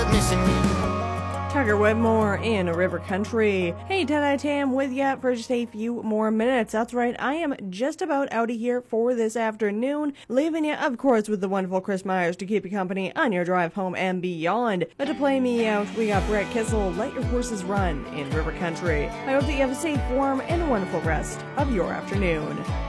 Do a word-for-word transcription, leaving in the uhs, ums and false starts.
missing me. Tucker Whitmore in River Country. Hey, Ted Tam with ya for just a few more minutes. That's right, I am just about out of here for this afternoon, leaving you, of course, with the wonderful Chris Myers to keep you company on your drive home and beyond. But to play me out, we got Brett Kissel, Let Your Horses Run in River Country. I hope that you have a safe, warm, and wonderful rest of your afternoon.